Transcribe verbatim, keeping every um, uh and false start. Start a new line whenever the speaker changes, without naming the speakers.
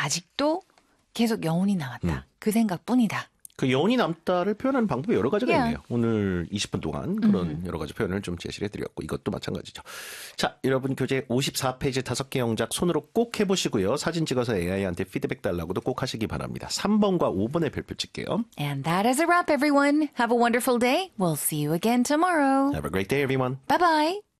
아직도 계속 여운이 남았다. 음. 그 생각뿐이다.
그 여운이 남다를 표현하는 방법이 여러 가지가
Yeah.
있네요. 오늘 이십 분 동안 그런
음.
여러 가지 표현을 좀 제시를 해드렸고 이것도 마찬가지죠. 자, 여러분 교재 오십사 페이지 다섯 개 영작 손으로 꼭 해보시고요. 사진 찍어서 에이아이한테 피드백 달라고도 꼭 하시기 바랍니다. 삼 번과 오 번의 별표 칠게요.
And that is a wrap, everyone. Have a wonderful day. We'll see you again tomorrow.
Have a great day, everyone.
Bye-bye.